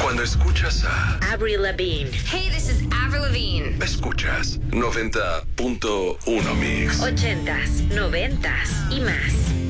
Cuando escuchas a Avril Lavigne. Hey, this is Avril Lavigne. Escuchas 90.1 Mix. 80s, 90s y más.